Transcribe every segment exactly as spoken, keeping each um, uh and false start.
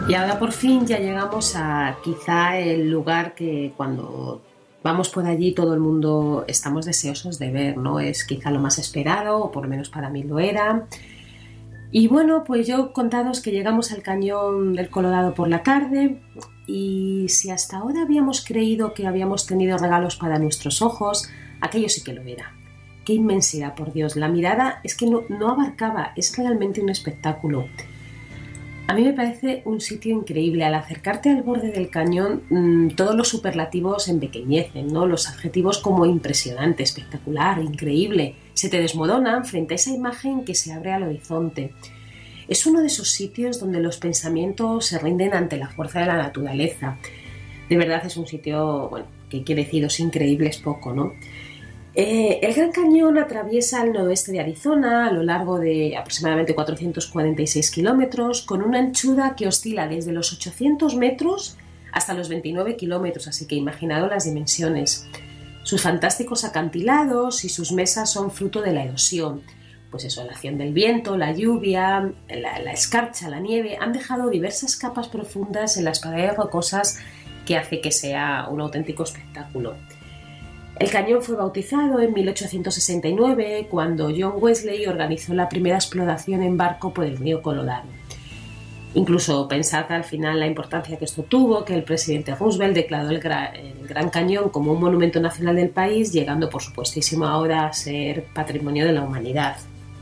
Y ahora por fin ya llegamos a quizá el lugar que cuando vamos por allí todo el mundo estamos deseosos de ver, ¿no? Es quizá lo más esperado, o por lo menos para mí lo era. Y bueno, pues yo contados que llegamos al Cañón del Colorado por la tarde, y si hasta ahora habíamos creído que habíamos tenido regalos para nuestros ojos, aquello sí que lo era. ¡Qué inmensidad, por Dios! La mirada es que no, no abarcaba, es realmente un espectáculo. A mí me parece un sitio increíble. Al acercarte al borde del cañón, mmm, todos los superlativos se empequeñecen, ¿no? Los adjetivos como impresionante, espectacular, increíble, se te desmoronan frente a esa imagen que se abre al horizonte. Es uno de esos sitios donde los pensamientos se rinden ante la fuerza de la naturaleza. De verdad es un sitio, bueno, que quiere deciros increíble es poco, ¿no? Eh, el Gran Cañón atraviesa el noroeste de Arizona a lo largo de aproximadamente cuatrocientos cuarenta y seis kilómetros, con una anchura que oscila desde los ochocientos metros hasta los veintinueve kilómetros, así que imaginaos las dimensiones. Sus fantásticos acantilados y sus mesas son fruto de la erosión. Pues eso, la acción del viento, la lluvia, la, la escarcha, la nieve, han dejado diversas capas profundas en las paredes rocosas que hace que sea un auténtico espectáculo. El cañón fue bautizado en mil ochocientos sesenta y nueve, cuando John Wesley organizó la primera exploración en barco por el río Colorado. Incluso pensad al final la importancia que esto tuvo, que el presidente Roosevelt declaró el, Gra- el Gran Cañón como un monumento nacional del país, llegando por supuestísimo ahora a ser patrimonio de la humanidad.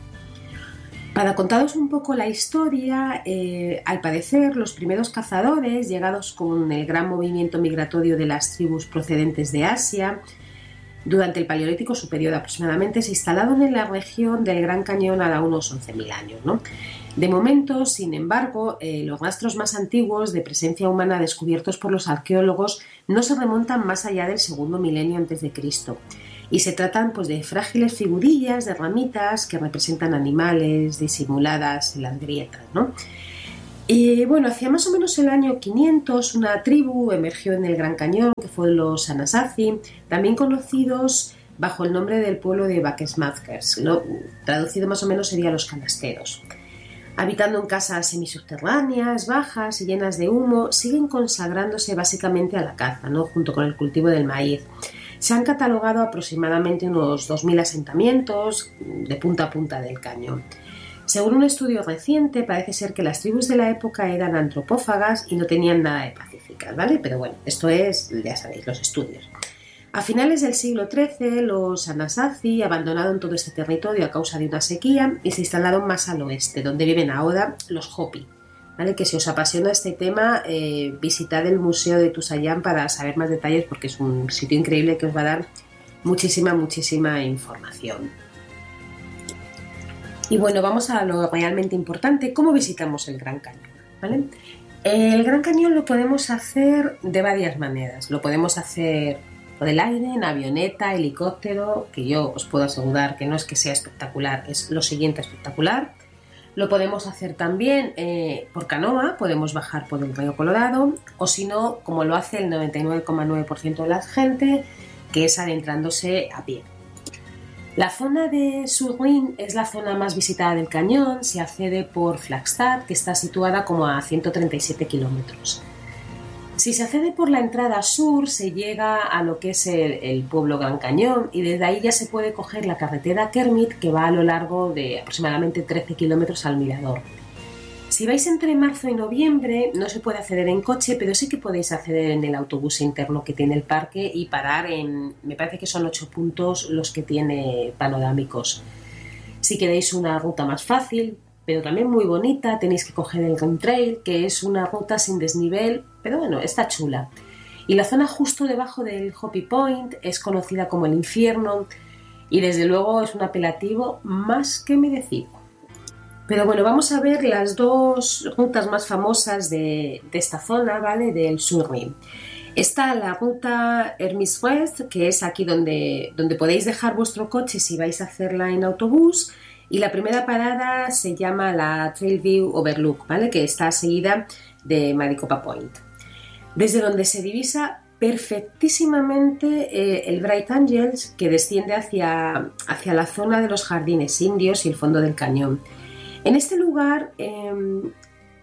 Para contaros un poco la historia, eh, al parecer los primeros cazadores, llegados con el gran movimiento migratorio de las tribus procedentes de Asia, durante el Paleolítico Superior aproximadamente, se instalaron en la región del Gran Cañón hará unos once mil años, ¿no? De momento, sin embargo, eh, los rastros más antiguos de presencia humana descubiertos por los arqueólogos no se remontan más allá del segundo milenio antes de Cristo, y se tratan pues, de frágiles figurillas de ramitas que representan animales disimuladas en las grietas, ¿no? Y bueno, hacia más o menos el año quinientos, una tribu emergió en el Gran Cañón, que fue los Anasazi, también conocidos bajo el nombre del pueblo de Bakersmackers, ¿no? Traducido más o menos sería los canasteros. Habitando en casas semisubterráneas, bajas y llenas de humo, siguen consagrándose básicamente a la caza, ¿no? Junto con el cultivo del maíz. Se han catalogado aproximadamente unos dos mil asentamientos de punta a punta del cañón. Según un estudio reciente, parece ser que las tribus de la época eran antropófagas y no tenían nada de pacíficas, ¿vale? Pero bueno, esto es, ya sabéis, los estudios. A finales del siglo trece, los Anasazi abandonaron todo este territorio a causa de una sequía y se instalaron más al oeste, donde viven ahora los Hopi, ¿vale? Que si os apasiona este tema, eh, visitad el Museo de Tusayán para saber más detalles, porque es un sitio increíble que os va a dar muchísima, muchísima información. Y bueno, vamos a lo realmente importante, ¿cómo visitamos el Gran Cañón? ¿Vale? El Gran Cañón lo podemos hacer de varias maneras. Lo podemos hacer por el aire, en avioneta, helicóptero, que yo os puedo asegurar que no es que sea espectacular, es lo siguiente espectacular. Lo podemos hacer también eh, por canoa, podemos bajar por el río Colorado, o si no, como lo hace el noventa y nueve coma nueve por ciento de la gente, que es adentrándose a pie. La zona de Surrin es la zona más visitada del cañón, se accede por Flagstaff, que está situada como a ciento treinta y siete kilómetros. Si se accede por la entrada sur, se llega a lo que es el, el pueblo Gran Cañón, y desde ahí ya se puede coger la carretera Kermit, que va a lo largo de aproximadamente trece kilómetros al mirador. Si vais entre marzo y noviembre, no se puede acceder en coche, pero sí que podéis acceder en el autobús interno que tiene el parque y parar en, me parece que son ocho puntos los que tiene panorámicos. Si queréis una ruta más fácil, pero también muy bonita, tenéis que coger el Rim Trail, que es una ruta sin desnivel, pero bueno, está chula. Y la zona justo debajo del Hopi Point es conocida como el infierno y desde luego es un apelativo más que merecido. Pero bueno, vamos a ver las dos rutas más famosas de, de esta zona, ¿vale? Del Surrin. Está la ruta Hermes West, que es aquí donde, donde podéis dejar vuestro coche si vais a hacerla en autobús. Y la primera parada se llama la Trailview Overlook, ¿vale? Que está seguida de Maricopa Point. Desde donde se divisa perfectísimamente eh, el Bright Angels, que desciende hacia, hacia la zona de los jardines indios y el fondo del cañón. En este lugar eh,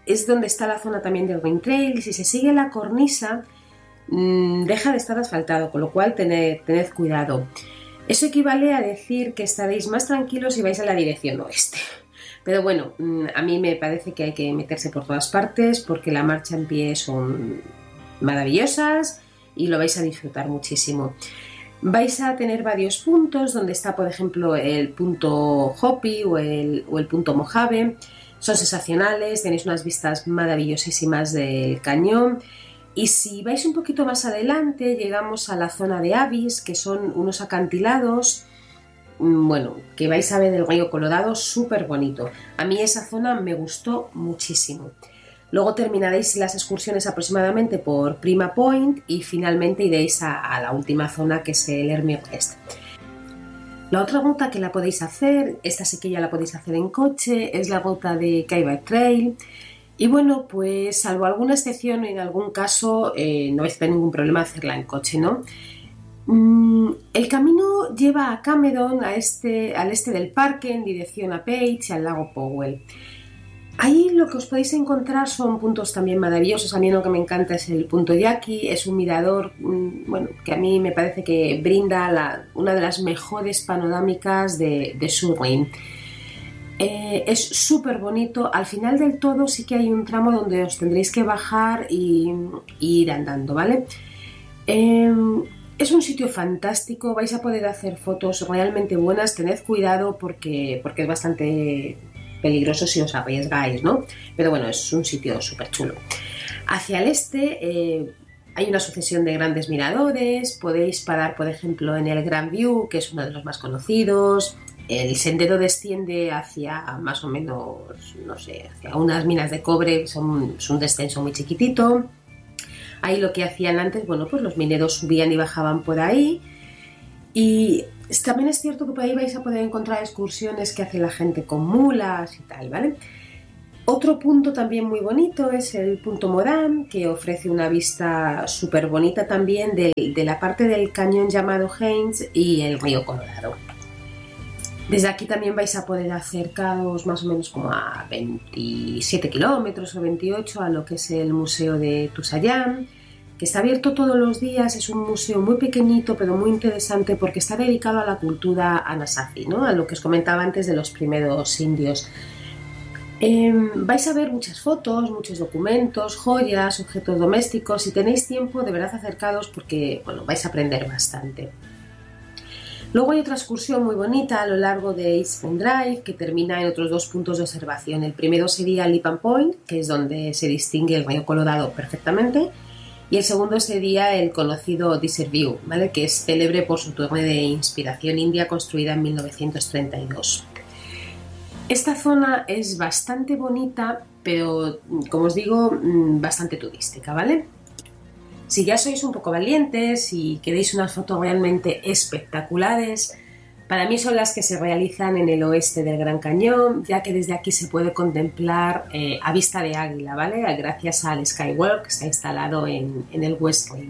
es donde está la zona también del Ring Trail. Si se sigue la cornisa, mmm, deja de estar asfaltado, con lo cual tened, tened cuidado. Eso equivale a decir que estaréis más tranquilos si vais a la dirección oeste. Pero bueno, a mí me parece que hay que meterse por todas partes porque la marcha en pie son maravillosas y lo vais a disfrutar muchísimo. Vais a tener varios puntos donde está, por ejemplo, el punto Hopi o el, o el punto Mojave. Son sensacionales, tenéis unas vistas maravillosísimas del cañón. Y si vais un poquito más adelante, llegamos a la zona de Abyss, que son unos acantilados, bueno, que vais a ver el río Colorado, súper bonito. A mí esa zona me gustó muchísimo. Luego terminaréis las excursiones aproximadamente por Prima Point y finalmente iréis a, a la última zona, que es el Hermit Rest. La otra ruta que la podéis hacer, esta sí que ya la podéis hacer en coche, es la ruta de Kaibab Trail. Y bueno, pues salvo alguna excepción, en algún caso eh, no vais a tener ningún problema hacerla en coche, ¿no? El camino lleva a Cameron, a este, al este del parque, en dirección a Page y al lago Powell. Ahí lo que os podéis encontrar son puntos también maravillosos. A mí lo que me encanta es el punto Yaqui, es un mirador, bueno, que a mí me parece que brinda la, una de las mejores panorámicas de, de Surrey. Eh, es súper bonito. Al final del todo sí que hay un tramo donde os tendréis que bajar y, y ir andando, ¿vale? Eh, Es un sitio fantástico, vais a poder hacer fotos realmente buenas, tened cuidado porque, porque es bastante peligroso si os arriesgáis, ¿no? Pero bueno, es un sitio súper chulo. Hacia el este eh, hay una sucesión de grandes miradores, podéis parar, por ejemplo, en el Grand View, que es uno de los más conocidos. El sendero desciende hacia más o menos, no sé, hacia unas minas de cobre, son, es un descenso muy chiquitito. Ahí lo que hacían antes, bueno, pues los mineros subían y bajaban por ahí. Y también es cierto que por ahí vais a poder encontrar excursiones que hace la gente con mulas y tal, ¿vale? Otro punto también muy bonito es el punto Moran, que ofrece una vista súper bonita también de, de la parte del cañón llamado Haines y el río Colorado. Desde aquí también vais a poder acercaros más o menos como a veintisiete kilómetros o veintiocho a lo que es el Museo de Tusayán, que está abierto todos los días. Es un museo muy pequeñito pero muy interesante porque está dedicado a la cultura Anasazi, ¿no? A lo que os comentaba antes de los primeros indios. Eh, vais a ver muchas fotos, muchos documentos, joyas, objetos domésticos. Si tenéis tiempo, de verdad acercados porque bueno, vais a aprender bastante. Luego hay otra excursión muy bonita a lo largo de East Spring Drive que termina en otros dos puntos de observación. El primero sería Lipan Point, que es donde se distingue el río Colorado perfectamente, y el segundo sería el conocido Desert View, ¿vale? Que es célebre por su torre de inspiración india construida en mil novecientos treinta y dos. Esta zona es bastante bonita, pero como os digo, bastante turística, ¿vale? Si ya sois un poco valientes y queréis unas fotos realmente espectaculares, para mí son las que se realizan en el oeste del Gran Cañón, ya que desde aquí se puede contemplar eh, a vista de águila, ¿vale? Gracias al Skywalk que está instalado en, en el West Rim.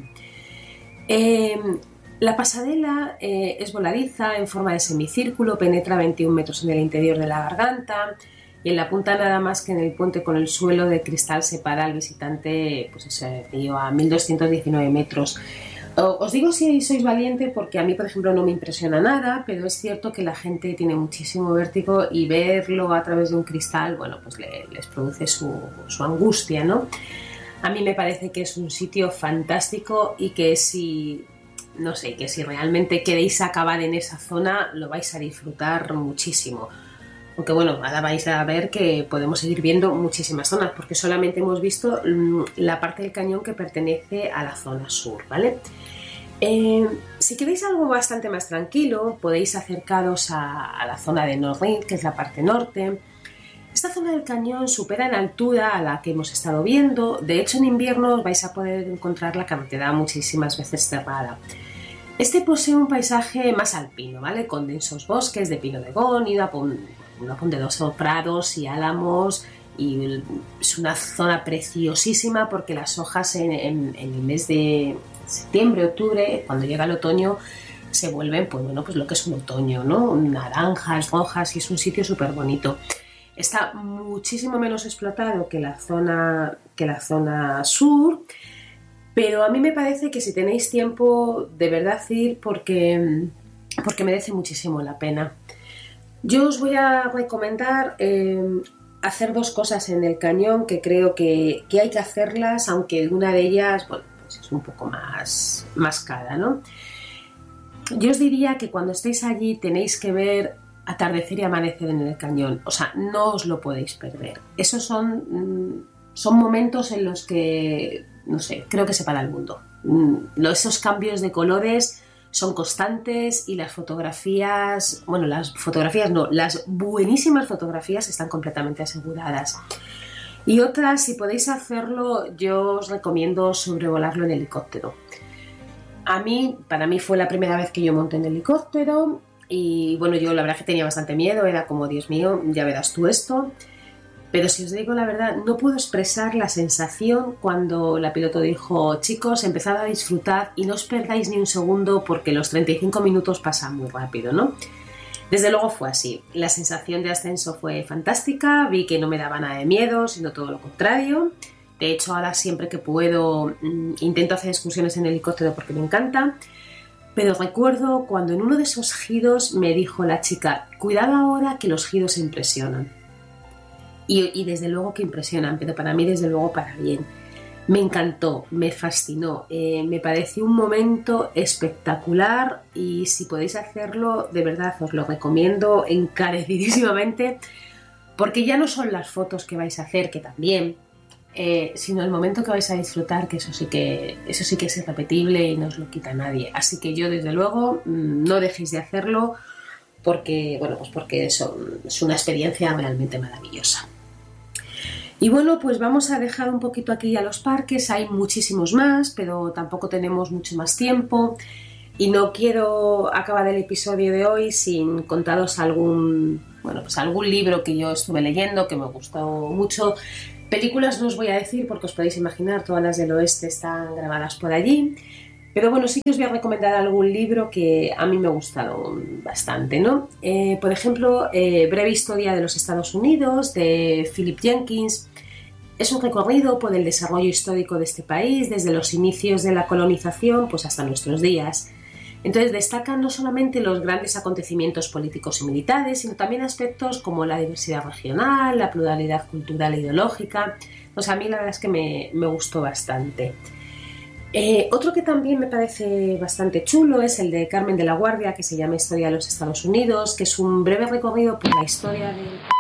Eh, la pasarela eh, es voladiza en forma de semicírculo, penetra veintiún metros en el interior de la garganta. Y en la punta nada más que en el puente con el suelo de cristal separa al visitante, pues ese río a mil doscientos diecinueve metros. Os digo si sois valiente porque a mí, por ejemplo, no me impresiona nada, pero es cierto que la gente tiene muchísimo vértigo y verlo a través de un cristal, bueno, pues le, les produce su, su angustia, ¿no? A mí me parece que es un sitio fantástico y que si, no sé, que si realmente queréis acabar en esa zona, lo vais a disfrutar muchísimo. Aunque bueno, ahora vais a ver que podemos seguir viendo muchísimas zonas, porque solamente hemos visto la parte del cañón que pertenece a la zona sur, ¿vale? Eh, si queréis algo bastante más tranquilo, podéis acercaros a, a la zona de North Rim, que es la parte norte. Esta zona del cañón supera en altura a la que hemos estado viendo. De hecho, en invierno vais a poder encontrar la carretera muchísimas veces cerrada. Este posee un paisaje más alpino, ¿vale? Con densos bosques de pino de gón y una, una ponderosa prados y álamos, y es una zona preciosísima porque las hojas en, en, en el mes de septiembre, octubre, cuando llega el otoño, se vuelven, pues bueno, pues lo que es un otoño, ¿no? Naranjas, rojas, y es un sitio súper bonito. está muchísimo menos explotado que la zona, que la zona sur, pero a mí me parece que si tenéis tiempo, de verdad ir porque, porque merece muchísimo la pena. Yo os voy a recomendar eh, hacer dos cosas en el cañón que creo que, que hay que hacerlas, aunque una de ellas, bueno, pues es un poco más, más cara, ¿no? Yo os diría que cuando estéis allí tenéis que ver atardecer y amanecer en el cañón, o sea, no os lo podéis perder. Esos son, son momentos en los que, no sé, creo que se para el mundo. Esos cambios de colores son constantes y las fotografías, bueno, las fotografías no, las buenísimas fotografías están completamente aseguradas. Y otras, si podéis hacerlo, yo os recomiendo sobrevolarlo en helicóptero. A mí, para mí fue la primera vez que yo monté en helicóptero y bueno, yo la verdad que tenía bastante miedo, era como, Dios mío, ya verás tú esto. Pero si os digo la verdad, no puedo expresar la sensación cuando la piloto dijo, chicos, empezad a disfrutar y no os perdáis ni un segundo porque los treinta y cinco minutos pasan muy rápido, ¿no? Desde luego fue así. La sensación de ascenso fue fantástica, vi que no me daba nada de miedo, sino todo lo contrario. De hecho, ahora siempre que puedo mmm, intento hacer excursiones en helicóptero porque me encanta. Pero recuerdo cuando en uno de esos giros me dijo la chica, cuidado ahora que los giros impresionan. Y, y desde luego que impresionan, pero para mí desde luego para bien. Me encantó, me fascinó, eh, me pareció un momento espectacular y si podéis hacerlo, de verdad os lo recomiendo encarecidísimamente, porque ya no son las fotos que vais a hacer, que también, eh, sino el momento que vais a disfrutar, que eso sí que, eso sí que es irrepetible y no os lo quita nadie. Así que yo desde luego no dejéis de hacerlo porque, bueno, pues porque eso, es una experiencia realmente maravillosa. Y bueno, pues vamos a dejar un poquito aquí a los parques, hay muchísimos más, pero tampoco tenemos mucho más tiempo y no quiero acabar el episodio de hoy sin contaros algún, bueno, pues algún libro que yo estuve leyendo que me gustó mucho. Películas no os voy a decir porque os podéis imaginar, todas las del oeste están grabadas por allí, pero bueno, sí que os voy a recomendar algún libro que a mí me ha gustado bastante, ¿no? Eh, por ejemplo, eh, Breve Historia de los Estados Unidos, de Philip Jenkins. Es un recorrido por el desarrollo histórico de este país, desde los inicios de la colonización pues hasta nuestros días. Entonces destacan no solamente los grandes acontecimientos políticos y militares, sino también aspectos como la diversidad regional, la pluralidad cultural e ideológica. O sea, a mí la verdad es que me, me gustó bastante. Eh, otro que también me parece bastante chulo es el de Carmen de la Guardia, que se llama Historia de los Estados Unidos, que es un breve recorrido por la historia del...